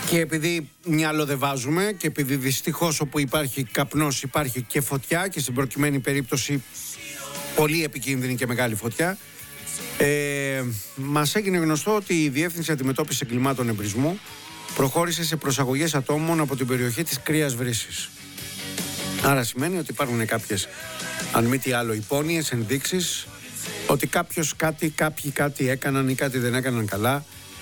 Και επειδή μυαλό δεν βάζουμε και επειδή δυστυχώς όπου υπάρχει καπνός υπάρχει και φωτιά, και στην προκειμένη περίπτωση πολύ επικίνδυνη και μεγάλη φωτιά, μας έγινε γνωστό ότι η Διεύθυνση Αντιμετώπισης Εγκλημάτων Εμπρισμού προχώρησε σε προσαγωγές ατόμων από την περιοχή της Κρύας Βρύσης. Άρα σημαίνει ότι υπάρχουν κάποιες, αν μη τι άλλο, υπόνοιες, ενδείξεις ότι κάποιοι κάτι έκαναν ή κάτι δεν έκαναν καλά.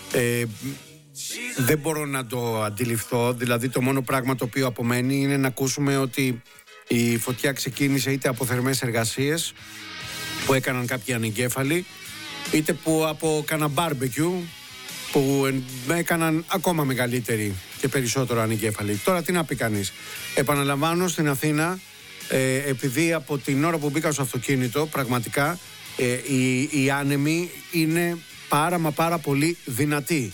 Δεν μπορώ να το αντιληφθώ. Δηλαδή το μόνο πράγμα το οποίο απομένει είναι να ακούσουμε ότι η φωτιά ξεκίνησε είτε από θερμές εργασίες που έκαναν κάποιοι ανεγκέφαλοι, είτε που από κάνα μπάρμπεκιου που έκαναν ακόμα μεγαλύτερη και περισσότερο ανεγκέφαλοι. Τώρα τι να πει κανείς. Επαναλαμβάνω, στην Αθήνα, επειδή από την ώρα που μπήκα στο αυτοκίνητο πραγματικά οι άνεμοι είναι πάρα πολύ δυνατοί.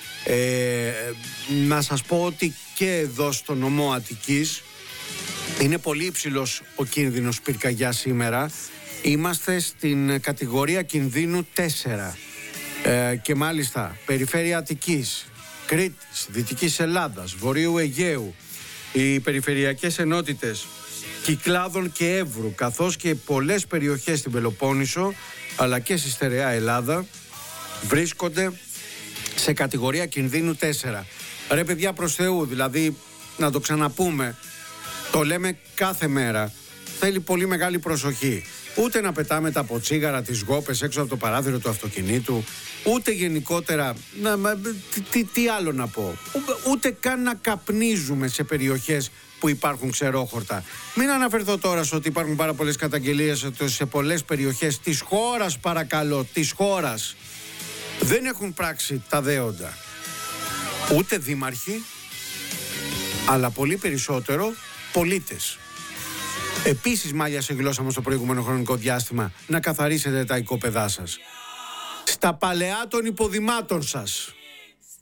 Να σας πω ότι και εδώ στο νομό Αττικής είναι πολύ υψηλός ο κίνδυνος πυρκαγιά σήμερα. Είμαστε στην κατηγορία κινδύνου 4 και μάλιστα περιφέρεια Αττικής, Κρήτης, Δυτικής Ελλάδας, Βορείου Αιγαίου, οι περιφερειακές ενότητες Κυκλάδων και Εύρου, καθώς και πολλές περιοχές στην Πελοπόννησο αλλά και στη στερεά Ελλάδα βρίσκονται σε κατηγορία κινδύνου 4. Ρε παιδιά, προς Θεού, δηλαδή να το ξαναπούμε, το λέμε κάθε μέρα, θέλει πολύ μεγάλη προσοχή. Ούτε να πετάμε τα ποτσίγαρα, τις γόπες έξω από το παράθυρο του αυτοκινήτου, ούτε γενικότερα, τι άλλο να πω, ούτε καν να καπνίζουμε σε περιοχές που υπάρχουν ξερόχορτα. Μην αναφερθώ τώρα στο ότι υπάρχουν πάρα πολλές καταγγελίες σε πολλές περιοχές της χώρας, παρακαλώ, της χώρας. Δεν έχουν πράξει τα δέοντα ούτε δήμαρχοι, αλλά πολύ περισσότερο πολίτες. Επίσης μάλιασε η γλώσσα μας στο προηγούμενο χρονικό διάστημα να καθαρίσετε τα οικόπεδά σας. Στα παλαιά των υποδημάτων σας.